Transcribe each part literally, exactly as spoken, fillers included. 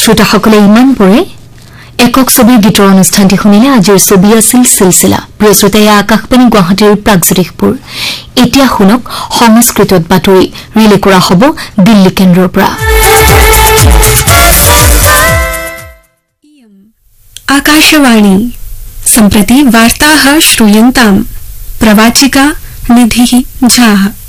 শ্ৰোতাসকলে ইমান পৰে একক ছবিৰ গীতৰ অনুষ্ঠানটি শুনিলে। আজিৰ ছবি আছিল সিলসিলা। প্ৰিয় শ্ৰোতা, এয়া আকাশবাণী গুৱাহাটীৰ প্ৰাগজ্যোতিষপুৰ। এতিয়া শুনক সংস্কৃতত বাতৰি ৰিলে কৰা হ'ব দিল্লী কেন্দ্ৰৰ পৰা। आकाशवाणी सम्प्रति वार्ताः श्रूयन्ताम्। प्रवाचिका निधिः झा।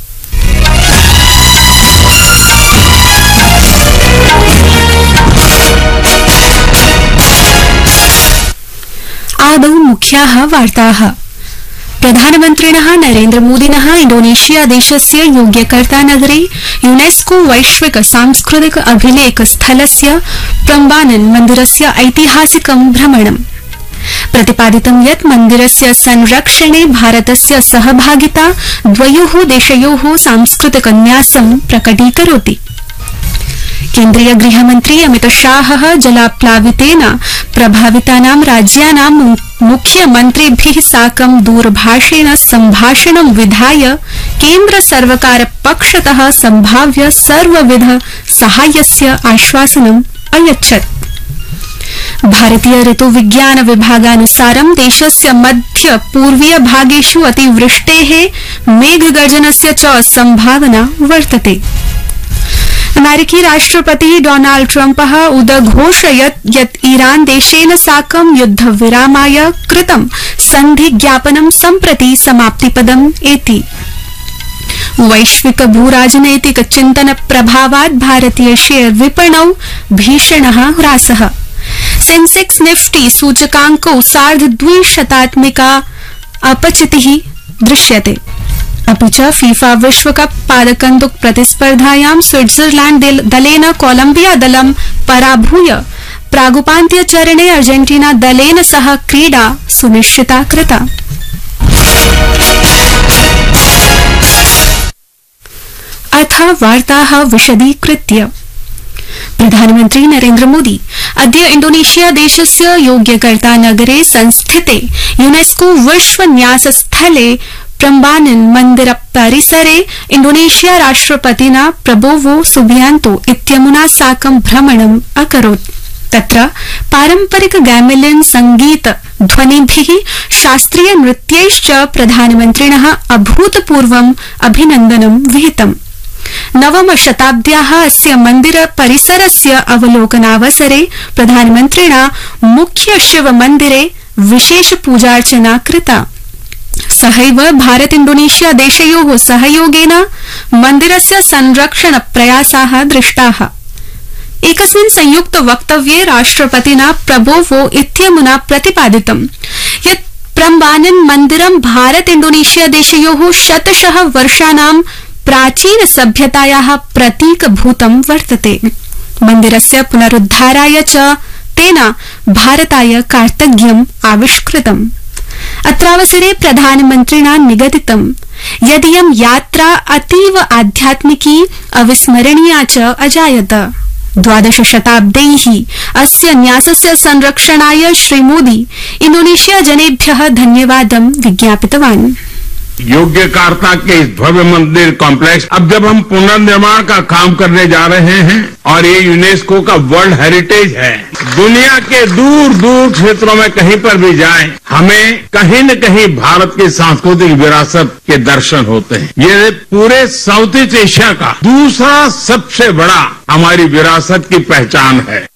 आदौ मुख्याः वार्ताः। प्रधानमन्त्रिणः नरेन्द्रमोदिनः इंडोनेशिया देशस्य योग्यकर्ता नगरे यूनेस्को वैश्विक सांस्कृतिक अभिलेख स्थलस्य प्रम्बानन मन्दिरस्य ऐतिहासिकं भ्रमणम्। प्रतिपादितं यत् मन्दिरस्य संरक्षणे भारतस्य सहभागिता द्वयोः देशयोः सांस्कृतिक न्यासं प्रकटीकरोति। केन्द्रीय गृहमन्त्री अमितशाहः जलाप्लावितेन प्रभावितानां राज्यानां मुख्यमन्त्रिभिः साकं दूरभाषेण सम्भाषणं विधाय केन्द्र सर्वकार पक्षतः सम्भाव्य सर्वविध साहाय्यस्य आश्वासनम् अयच्छत्। भारतीय ऋतुविज्ञान विभागानुसारं देशस्य मध्य पूर्वीय भागेषु अतिवृष्टेः मेघगर्जनस्य च सम्भावना वर्तते। अमेरिकी राष्ट्रपति डोनाल्ड ट्रम्पः उदघोषयत् यत् ईरान देशेन साकं युद्धविरामाय कृतं सन्धिज्ञापनं सम्प्रति समाप्तिपदम् एति। वैश्विक भूराजनैतिक चिन्तन प्रभावात् भारतीय शेयर विपणौ भीषणः ह्रासः। सेंसेक्स निफ्टी सूचकांकौ सार्धद्विशतात्मिका अपचितिः दृश्यते। अपि च फीफा विश्वकप पादकन्दुक प्रतिस्पर्धायां स्विट्जरलैंड दलेन कोलंबिया दलं पराभूय प्रागुपान्त्यचरणे अर्जेंटीना दलेन सह क्रीडा सुनिश्चिता कृता। अथ वार्ताः विशदीकृत्य। प्रधानमन्त्री नरेन्द्र मोदी अद्य इंडोनेशिया देशस्य योग्यकर्ता नगरे संस्थिते यूनेस्को विश्व न्यास स्थले प्रम्बानन मन्दिर परिसरे इंडोनेशिया राष्ट्रपतिना प्रबोवो सुबियांतो इत्यमुना साकं भ्रमणम् अकरोत्। तत्र पारम्परिक गैमेलिन संगीत ध्वनिभिः शास्त्रीय नृत्यैश्च प्रधानमन्त्रिणः अभूतपूर्वम् अभिनन्दनं विहितम्। नवम शताब्द्याः अस्य मन्दिर परिसरस्य अवलोकनावसरे प्रधानमन्त्रिणा मुख्य शिव मन्दिरे विशेष पूजार्चना कृता। सहैव भारत इंडोनेशिया देशयोः सहयोगेन मन्दिरस्य संरक्षण प्रयासाः दृष्टाः। एकस्मिन् संयुक्त वक्तव्ये राष्ट्रपतिना प्रबोवो इत्यमुना प्रतिपादितं यत् प्रम्बानन मन्दिरं भारत इंडोनेशिया देशयोः शतशः वर्षाणां प्राचीन सभ्यतायाः प्रतीकभूतं वर्तते। मन्दिरस्य पुनरुद्धाराय च तेन भारताय कार्तज्ञम् आविष्कृतम्। अत्रावसरे प्रधानमन्त्रिणा निगदितं यदियं यात्रा अतीव आध्यात्मिकी अविस्मरणीया च अजायत। द्वादश शताब्दैः अस्य न्यासस्य संरक्षणाय श्रीमोदी इंडोनेशिया जनेभ्यः धन्यवादं विज्ञापितवान्। योग्यकर्ता के इस भव्य मंदिर कॉम्प्लेक्स अब जब हम पुनर्निर्माण का काम करने जा रहे हैं और ये यूनेस्को का वर्ल्ड हेरिटेज है, दुनिया के दूर दूर क्षेत्रों में कहीं पर भी जाएं, हमें कहीं न कहीं भारत की सांस्कृतिक विरासत के दर्शन होते हैं। ये पूरे साउथ ईस्ट एशिया का दूसरा सबसे बड़ा हमारी विरासत की पहचान है।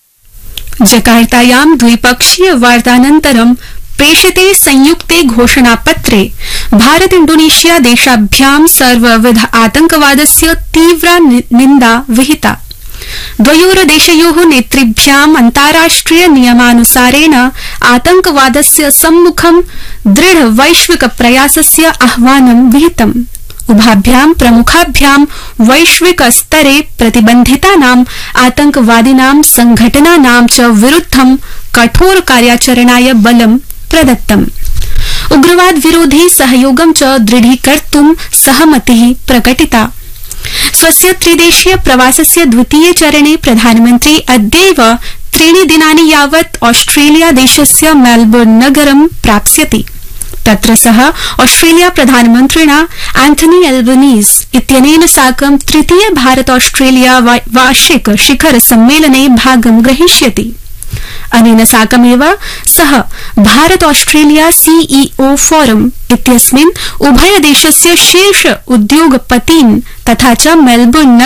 जकार्तायां द्विपक्षीय वार्तानन्तरं प्रेषिते संयुक्ते घोषणापत्रे भारत इंडोनेशिया देशाभ्यां सर्वविध आतंकवादस्य तीव्रा निन्दा विहिता। द्वयोर्देशयोः नेतृभ्याम् अन्ताराष्ट्रिय नियमानुसारेण आतंकवादस्य सम्मुखं दृढ वैश्विक प्रयासस्य आह्वानं विहितम्। उभाभ्यां प्रमुखाभ्यां वैश्विक स्तरे प्रतिबन्धितानां आतंकवादिनां संघटनानां च विरुद्धं कठोर कार्याचरणाय बलं प्रदत्तम्। उग्रवाद विरोधी सहयोगं च दृढीकर्तुं सहमतिः प्रकटिता। स्वस्य त्रिदेशीय प्रवासस्य द्वितीये चरणे प्रधानमन्त्री अद्यैव त्रीणि दिनानि यावत् ऑस्ट्रेलिया देशस्य मेलबर्न नगरं प्राप्स्यति। तत्र सः ऑस्ट्रेलिया प्रधानमन्त्रिणा एंथनी एल्बनीज इत्यनेन साकं तृतीय भारत ऑस्ट्रेलिया वार्षिक शिखर सम्मेलने भागं ग्रहीष्यति। अनेन साकमेव सः भारत ऑस्ट्रेलिया सीईओ फोरम इत्यस्मिन् उभयदेशस्य शीर्ष उद्योगपतीन् तथा च मेलबोर्न